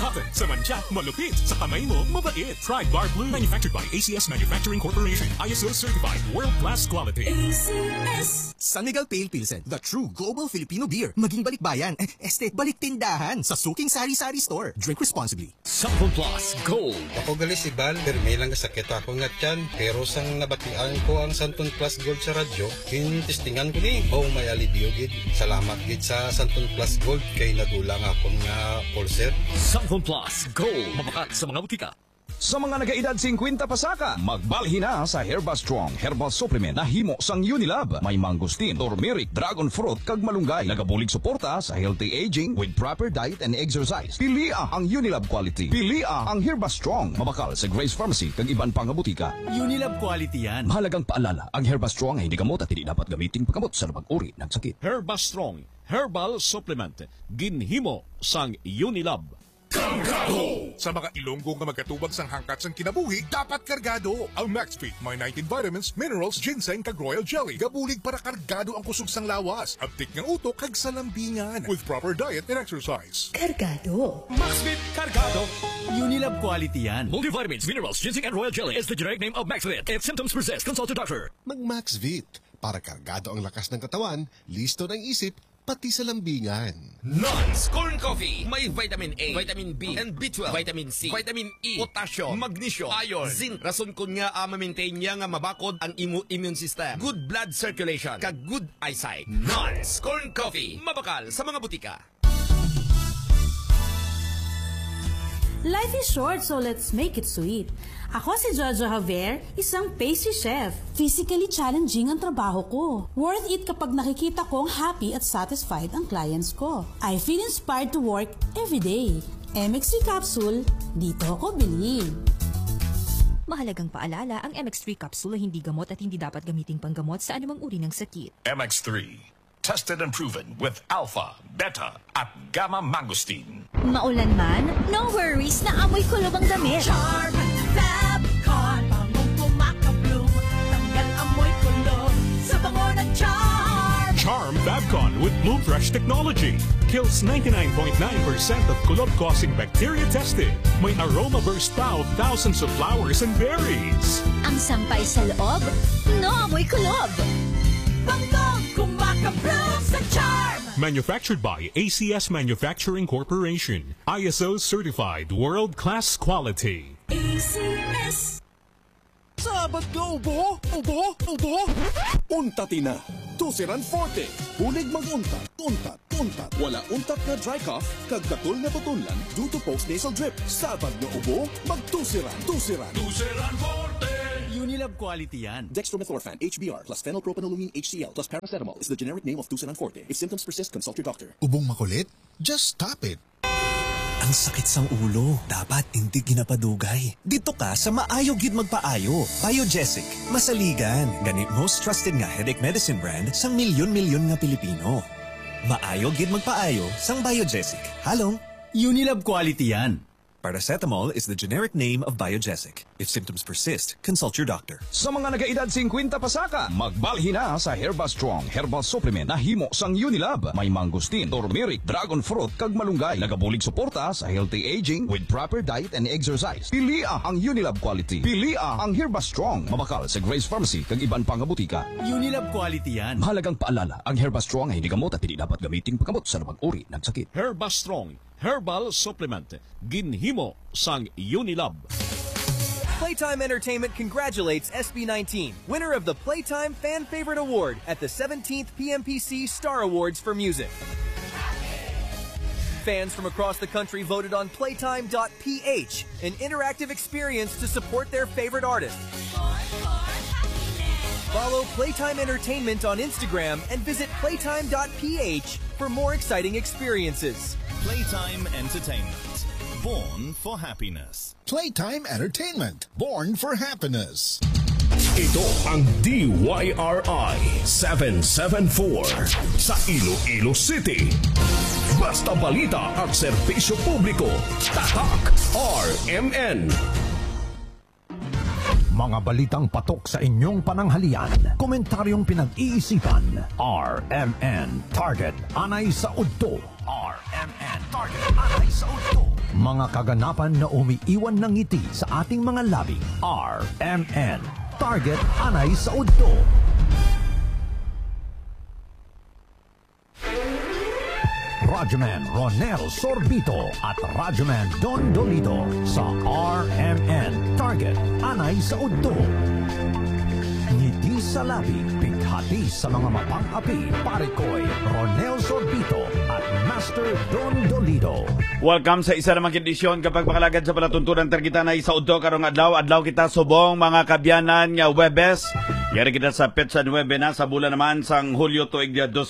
cotton. Sa mantsa, malupit. Sa kamay mo, mabait. Try Bar Blue. Manufactured by ACS Manufacturing Corporation. ISO certified. World-class quality. ACS. San Miguel Pale Pilsen, the true global Filipino beer. Maging balikbayan, balik tindahan sa Suking Sari-Sari Store. Drink responsibly. Sample Plus Gold. Ako gali si Bal, permi lang sakit ako nga tiyan. Pero sang nabatian ko ang Santon Plus Gold sa radyo, testingan ko ni. Oh, may alibyo gid. Salamat gid sa Santon Plus Gold kay nagulang akong nga ulcer. Sample Plus Gold. Mabakat sa mga butika. Sa mga nagaedad 50 pasaka, magbalhin na sa Herba Strong Herbal Supplement na himo sang Unilab. May mangustin, turmeric, dragon fruit, kag malunggay. Nagabulig suporta sa healthy aging with proper diet and exercise. Pilia ang Unilab quality. Pilia ang Herba Strong. Mabakal sa Grace Pharmacy kag iban pang butika. Unilab quality yan. Mahalagang paalala, ang Herba Strong ay hindi gamot at hindi dapat gamitin paggamot sa labang uri ng sakit. Herba Strong Herbal Supplement. Ginhimo sang Unilab. Kargado! Sa mga Ilonggo nga magkatubag sang hangkat sang kinabuhi, dapat kargado! Ang Max Fit may 19 vitamins, minerals, ginseng, kag royal jelly. Gabulig para kargado ang kusog sang lawas. Abtik ng utok kag salambingan. With proper diet and exercise. Kargado! Max Fit Kargado! Unilab quality yan. Multivitamins, minerals, ginseng, and royal jelly is the generic name of Max Fit. If symptoms persist, consult a doctor. Mag-Max Vit. Para kargado ang lakas ng katawan, listo ng isip, pati sa lambingan. Nons Corn Coffee. May vitamin A, vitamin B, and B12, vitamin C, vitamin E, potassium, magnesium, iron, zinc. Rason ko nga ma-maintain niya nga mabakod ang immune system. Good blood circulation, kag good eyesight. Nons Corn Coffee. Mabakal sa mga butika. Life is short, so let's make it sweet. Ako si Jojo Javier, isang pastry chef. Physically challenging ang trabaho ko. Worth it kapag nakikita kong happy at satisfied ang clients ko. I feel inspired to work every day. MX3 capsule, dito ako bili. Mahalagang paalala, ang MX3 capsule ay hindi gamot at hindi dapat gamiting panggamot sa anumang uri ng sakit. MX3. Tested and proven with alpha, beta, at gamma mangosteen. Maulan man, no worries, na amoy kulob ang damit. Charm Fabcon, bangong kumakabloom, tanggal amoy kulob sa bango ng Charm. Charm Fabcon with Bloom Fresh technology. Kills 99.9% of kulob-causing bacteria tested. May aroma burst pa of thousands of flowers and berries. Ang sampay sa loob, no amoy kulob. Bangong kumakabloom sa Charm. Manufactured by ACS Manufacturing Corporation. ISO certified world-class quality. ACS. Sabat nga ubo! Ubo! Ubo! Untat na! Tusiran Forte! Bulig mag-untat, untat, untat. Wala untat na dry cough, kagkatul na tutunlan due to post-nasal drip. Sabat nga ubo, mag-tusiran, tusiran. Tusiran Forte! Unilab quality yan. Dextromethorphan HBr plus phenylpropanolamine HCl plus paracetamol is the generic name of Tusiran Forte. If symptoms persist, consult your doctor. Ubong makulit? Just stop it. Ang sakit sang ulo, dapat hindi ginapadugay. Dito ka sa Maayo Gid Magpaayo. Biogesic, masaligan. Ganit most trusted nga headache medicine brand sang milyon-milyon nga Pilipino. Maayo Gid Magpaayo sang Biogesic. Halong Unilab quality yan. Paracetamol is the generic name of Biogesic. If symptoms persist, consult your doctor. Sa mga nagaedad 50 pasaka, magbalhin na sa Herba Strong Herbal Supplement na himo sang Unilab. May mangustin, turmeric, dragon fruit, kag malunggay. Nagabulig suporta sa healthy aging with proper diet and exercise. Pilia ang Unilab quality. Pilia ang Herba Strong. Mabakal sa Grace Pharmacy kag iban pang butika. Unilab quality yan. Mahalagang paalala, ang Herba Strong ay hindi gamot at hindi dapat gamiting paggamot sa labang uri ng sakit. Herba Strong Herbal Supplement. Ginhimo sang Unilab. Playtime Entertainment congratulates SB19, winner of the Playtime Fan Favorite Award at the 17th PMPC Star Awards for Music. Fans from across the country voted on Playtime.ph, an interactive experience to support their favorite artist. Follow Playtime Entertainment on Instagram and visit Playtime.ph for more exciting experiences. Playtime Entertainment. Born for happiness. Playtime Entertainment. Born for happiness. Ito ang DYRI 774 sa Iloilo City. Basta balita at serbisyo publiko. Tatak RMN. Mga balitang patok sa inyong pananghalian. Komentaryong pinag-iisipan. RMN Target Anay sa Udto. RMN Target Anay sa Udto. Mga kaganapan na umiiwan ng ngiti sa ating mga labi. RMN. Target Anay sa Udto. Radyoman Ronel Sorbito at Radyoman Don Dolito sa RMN. Target Anay sa Udto. Ngiti sa labi, pighati sa mga mapang-api, Parikoy, Ronel Sorbito at Master Don Dolito. Welcome sa isa namang kondisyon kapag makalagad sa palatuntunan Targitanay sa Udto karong adlaw kita subong mga kabyanan nga Webes. Yari kita sa Petsa 9 na sa bulan naman sang Hulyo tuig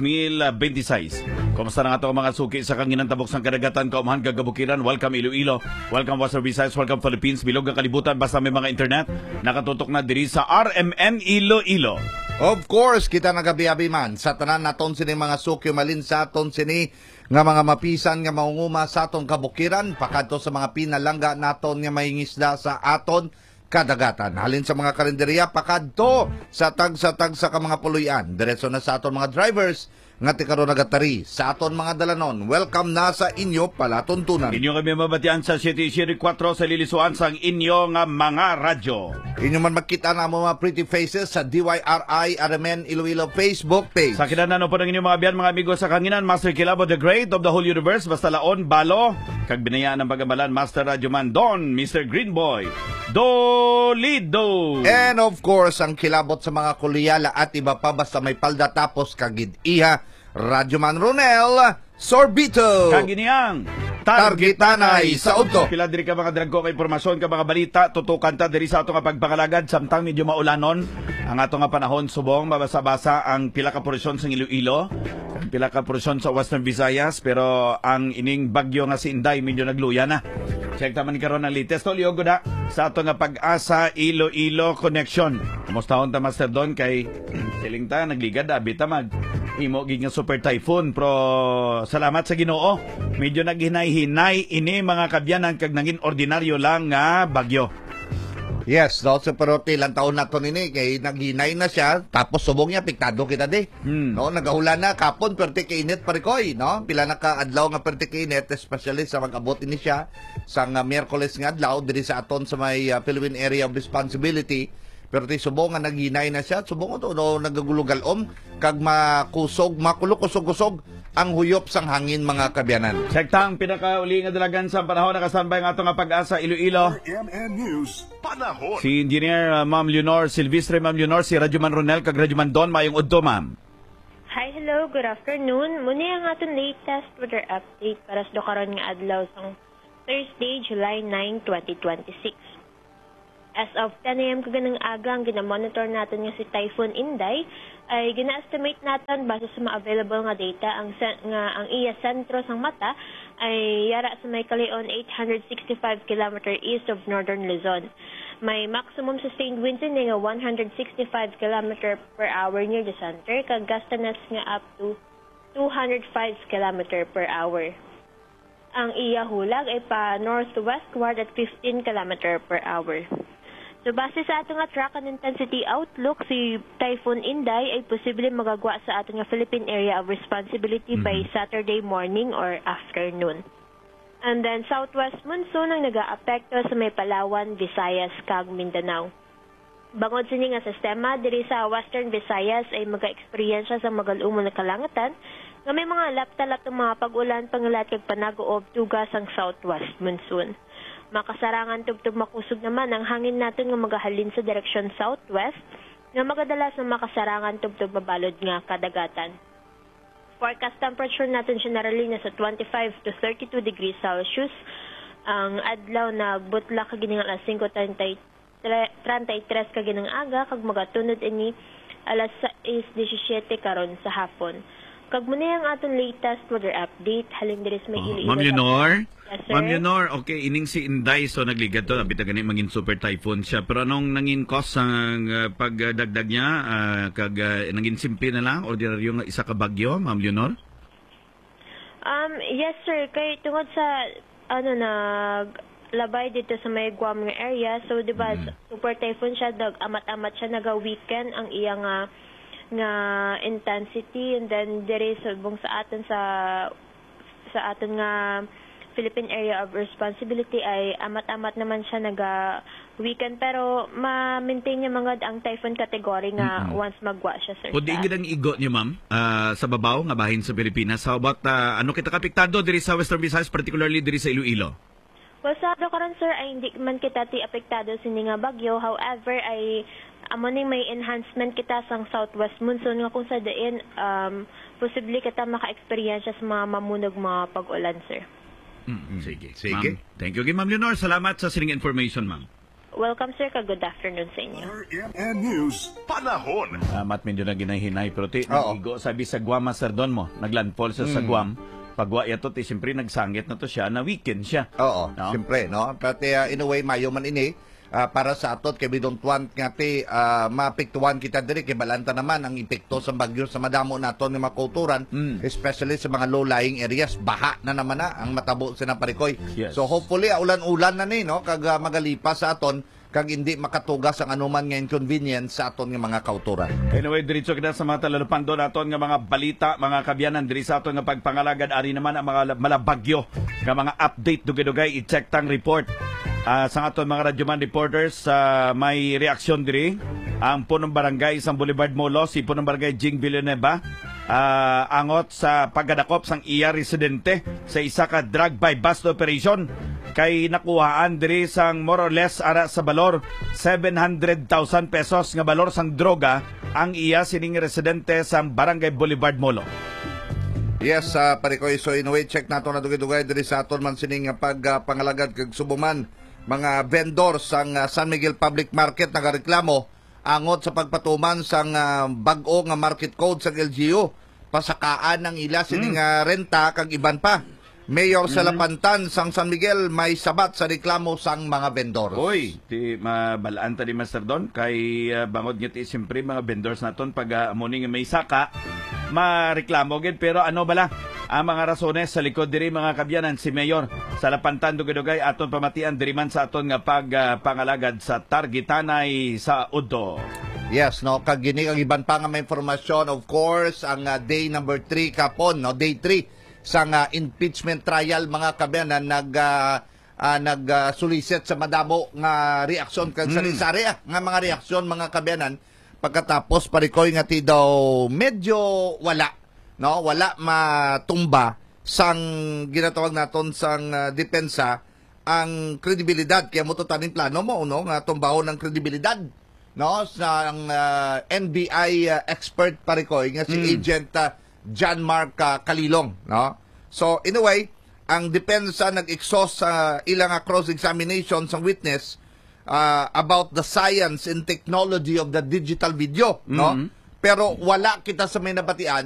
2026. Kumusta na nga ito mga suki sa kanginan tabok sang kadagatan, kaumahan gagabukiran. Welcome Iloilo, welcome Western Visayas, welcome Philippines, bilog ang kalibutan basta may mga internet. Nakatutok na diri sa RMN Iloilo. Of course, kita nagabi-abi man sa tanan naton sini mga suki malin sa aton sini nga mga mapisan nga maunguma sa aton kabukiran, pakadto sa mga pinalangga naton nga mahingisda sa aton kadagatan. Halin sa mga karinderya, pakadto sa tag sa mga puluyan. Diretso na sa aton mga drivers nga tikaro nagatari sa aton mga dalanon. Welcome na sa inyo palatuntunan. Inyo kami mabatian sa 7-4 sa lilisuan sang inyo nga mga radyo. Inyo man makita na mga pretty faces sa DYRI RMN Iloilo Facebook page. Sa kinanano po ng inyong mga biyan, mga amigo sa kanginan, Master Kilabo the Great of the whole universe, basta laon, balo, kag binayaan ng pagamalan, Master Radyoman Don, Mr. Greenboy, Dolido. And of course, ang kilabot sa mga kuliyala at iba pa basta may palda tapos kagid-iha, Radyoman Ronel Sorbito. Kaginiyang Targitanay sa Udto. Pila diri ka mga dragko kay impormasyon ka mga balita, tutukan ta diri sa ato nga pagpakalagad samtang medyo maulanon ang ato nga panahon subong mabasa-basa ang pila ka porsyon sa Iloilo, ang pila ka porsyon sa Western Visayas, pero ang ining bagyo nga si Inday medyo nagluya na. Check taman karon ang latest tolyogo na sa ato nga Pag-asa Iloilo Connection. Kumusta hon ta Master Don kay siling ta nagligad abi ta mag imo gid nga super typhoon, pero salamat sa Ginoo medyo naghinay-hinay ini mga kabyanan kag naging ordinaryo lang nga bagyo. Yes, no, so pero ilang taon na to nini kay naghinay na siya tapos subong niya piktado kita di. No, nagahula na kapon perti kainit parikoy, no? Pila na ka adlaw nga perti kainit, especially sa mag-abot ini siya sa Miyerkules nga adlaw diri sa aton sa may Philippine Area of Responsibility. Pero ti subong nga naghinay na siya, subong to no nagagulugalom kag makulok-kusog-kusog ang huyop sang hangin mga kabyanan. Sektang pinakauli nga dalagan sa panahon nakasambay nga ato nga Pag-asa Iloilo. RMN News Panahon. Si Engineer Ma'am Leonor Silvestre, Ma'am Leonor, si Radyoman Ronel kag Radyoman Don, mayong udto ma'am. Hi, hello, good afternoon. Muna ang aton latest weather update para sa karon nga adlaw sang Thursday, July 9, 2026. As of 10 a.m. kaganang aga, ang ginamonitor natin nga si Typhoon Inday ay gina-estimate natin base sa mga available nga data ang iya sentro sang mata ay yara sa may kalion 865 km east of northern Luzon. May maximum sustained winds nga 165 km per hour near the center, kag gusts nga up to 205 km per hour. Ang iya hulag ay pa northwestward at 15 km per hour. So, base sa ating track and intensity outlook, si Typhoon Inday ay posible magagwa sa ating Philippine Area of Responsibility by Saturday morning or afternoon. And then, southwest monsoon ang nag-aapekto sa may Palawan, Visayas, kag Mindanao. Bangod sini nga sistema, diri sa Western Visayas ay mag-experience sa magalumon na kalangatan nga may mga laptalap ng mga pag-ulan, pangulat kag panag-uob tugas ang southwest monsoon. Makasarangan tugtog makusog naman ang hangin natin nga magahalin sa direksyon southwest nga magadalas na makasarangan tugtog mabalod nga kadagatan. Forecast temperature natin generally nasa 25 to 32 degrees Celsius. Ang adlaw na butla kagining alas 5:33 kaginang aga kag magatunod ini alas 6:17 karon sa hapon. Kag muna ang aton latest weather update halin diri sa may Iloilo. Ma'am Leonor? Yes, sir. Ma'am Leonor, okay, ining si Inday so nagligad to, abita gani maging super typhoon siya. Pero anong nangin cause ang pagdagdag niya kag nangin simple na lang ordinaryo nga isa ka bagyo, Ma'am Leonor? Yes sir, kay tungod sa labay dito sa may Guam nga area, so di ba super typhoon siya, amat-amat siya naga-weekend ang iya nga intensity, and then there is subong sa aton nga Philippine Area of Responsibility ay amat-amat naman siya nag-weekend pero ma-maintain niya mga ang typhoon category nga once magwa siya, sir. O di ang igo niyo, ma'am, sa babaw nga bahin sa Pilipinas. How about ano kita kapiktado diri sa Western Visayas, particularly diri sa Iloilo? Well, sa karon sir ay hindi man kita ti apektado sini nga bagyo. However, ay amo ning may enhancement kita sang southwest monsoon nga kung sa diin posible kita maka-experience sa mga mamunog mga pag-ulan, sir. Sige. Ma'am, thank you, Ma'am Leonor. Salamat sa sining information, ma'am. Welcome, sir. Good afternoon sa inyo. RMN News, panahon. Mat medyo na ginahinay pero igo sabi sa Guam, Sir Don mo, naglandfall sa Guam. Pagwa yato siyempre nagsangit na to siya na weekend siya. Oo, no? siyempre, no? But in a way, mayo man ini, para sa atot, kay we don't want nga mapiktuan kita diri, kay balanta naman ang epekto sa bagyo sa madamo naton nga makulturan, especially sa mga low-lying areas, baha na naman ang matabo sa Parikoy. Yes. So hopefully, ulan-ulan na ni, no? Kag magalipas sa aton, kag hindi makatugas ang anuman nga inconvenience sa aton nga mga kauturan. Anyway, diretso kita sa mga talalupando naton nga mga balita, mga kabyanan diri sa aton nga pagpangalagad ari naman ang mga malabagyo nga mga update dugay-dugay i-check tang report. Sa aton mga radyoman reporters, may reaksyon diri ang punong barangay sa Boulevard Molo, si punong barangay Jing Villanueva, angot sa paggadakop sang iya residente sa isa ka drug by bust operation kay nakuhaan diri sang more or less ara sa balor 700,000 pesos nga balor sang droga ang iya sining residente sa barangay Boulevard Molo. Yes, Parikoy, so in a way check nato na dugay-dugay diri sa aton man sining pagpangalagad kag subuman mga vendors sang San Miguel Public Market nagareklamo angot sa pagpatuman sang bag-o nga market code sa LGU, pasakaan ng ila sining renta kag iban pa. Mayor sa Lapantan sang San Miguel may sabat sa reklamo sang mga vendors. Oy, ti mabalaan ta di Master Don kay bangod nga ti siyempre mga vendors naton pag morning may saka mareklamo gid pero ano bala ang mga rasones sa likod diri mga kabyanan si Mayor sa Lapantan dugay-dugay aton pamatian diri man sa aton nga pagpangalagad sa Targitanay sa Udto. Yes, no, kag gini kag iban pa nga may informasyon, of course, ang day number 3 kapon, no, day 3 sang impeachment trial mga kabyanan nag-solicit sa madamo nga reaksyon kag sari-sari nga mga reaksyon mga kabyanan pagkatapos Parikoy nga ti daw medyo wala matumba sang ginatawag naton sang depensa ang kredibilidad kaya mo to taning plano mo no nga tumbahon ng kredibilidad no sang NBI expert Parikoy nga si Agent John Mark Kalilong, no? So, in a way, ang depensa nag-exhaust sa ilang cross-examination sa witness about the science and technology of the digital video, no? Pero wala kita sa may nabatian